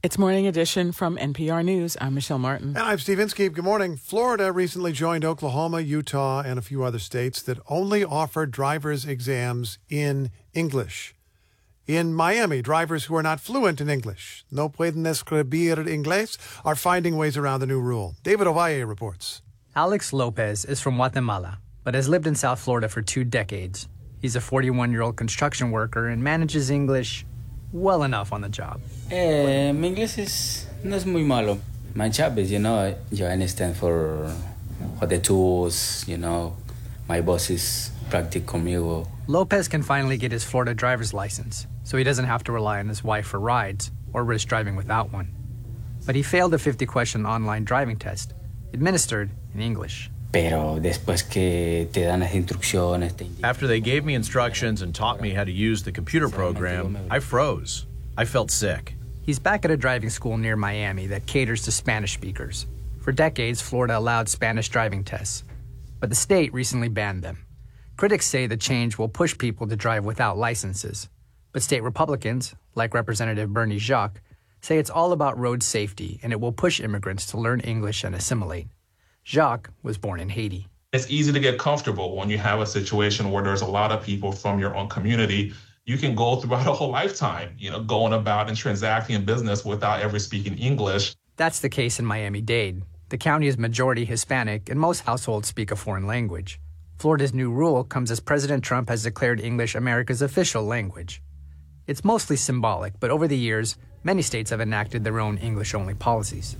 It's Morning Edition from NPR News. I'm Michelle Martin. And I'm Steve Inskeep. Good morning. Florida recently joined Oklahoma, Utah, and a few other states that only offer driver's exams in English. In Miami, drivers who are not fluent in English, no pueden escribir inglés, are finding ways around the new rule. David Ovalle reports. Alex Lopez is from Guatemala, but has lived in South Florida for 2 decades. He's a 41-year-old construction worker and manages English well enough on the job. Mi inglés no es muy malo. My job is, you understand for the tools, my boss is practic conmigo. Lopez can finally get his Florida driver's license, so he doesn't have to rely on his wife for rides or risk driving without one. But he failed a 50-question online driving test, administered in English. Pero después que te dan las instrucciones... After they gave me instructions and taught me how to use the computer program, I froze. I felt sick. He's back at a driving school near Miami that caters to Spanish speakers. For decades, Florida allowed Spanish driving tests, but the state recently banned them. Critics say the change will push people to drive without licenses, but state Republicans, like Representative Bernie Jacques, say it's all about road safety and it will push immigrants to learn English and assimilate. Jacques was born in Haiti. It's easy to get comfortable when you have a situation where there's a lot of people from your own community. You can go throughout a whole lifetime, going about and transacting in business without ever speaking English. That's the case in Miami-Dade. The county is majority Hispanic, and most households speak a foreign language. Florida's new rule comes as President Trump has declared English America's official language. It's mostly symbolic, but over the years, many states have enacted their own English-only policies.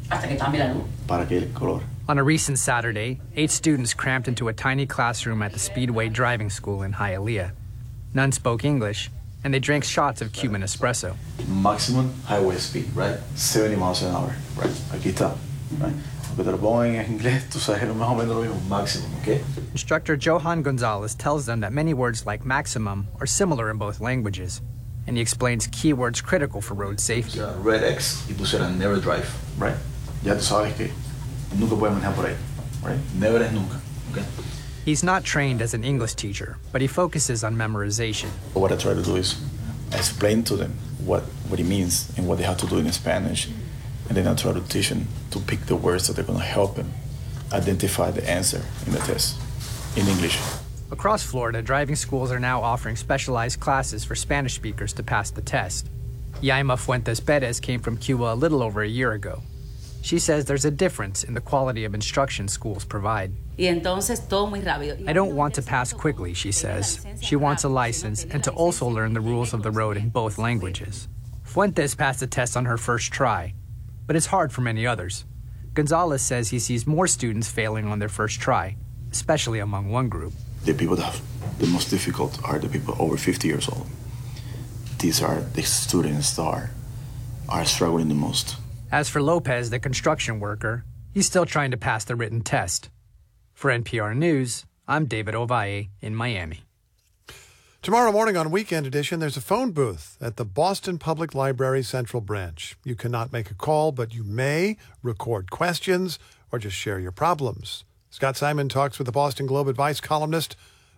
On a recent Saturday, 8 students cramped into a tiny classroom at the Speedway Driving School in Hialeah. None spoke English, and they drank shots of Cuban espresso. Maximum highway speed, right? 70 miles an hour, right? Aquí está, right? Porque te lo pongo en inglés, tú sabes más o menos lo mismo, maximum, okay? Instructor Johan Gonzalez tells them that many words like maximum are similar in both languages, and he explains keywords critical for road safety. Red X, y pusieran never drive, right? Ya tú sabes que nunca puedes manejar por ahí, right? Never es nunca, okay? He's not trained as an English teacher, but he focuses on memorization. What I try to do is explain to them what it means and what they have to do in Spanish, and then I try to teach them to pick the words that are going to help them identify the answer in the test in English. Across Florida, driving schools are now offering specialized classes for Spanish speakers to pass the test. Yaima Fuentes Perez came from Cuba a little over a year ago. She says there's a difference in the quality of instruction schools provide. I don't want to pass quickly, she says. She wants a license and to also learn the rules of the road in both languages. Fuentes passed the test on her first try, but it's hard for many others. Gonzalez says he sees more students failing on their first try, especially among one group. The people that have the most difficult are the people over 50 years old. These are the students that are struggling the most. As for Lopez, the construction worker, he's still trying to pass the written test. For NPR News, I'm David Ovalle in Miami. Tomorrow morning on Weekend Edition, there's a phone booth at the Boston Public Library Central Branch. You cannot make a call, but you may record questions or just share your problems. Scott Simon talks with the Boston Globe Advice columnist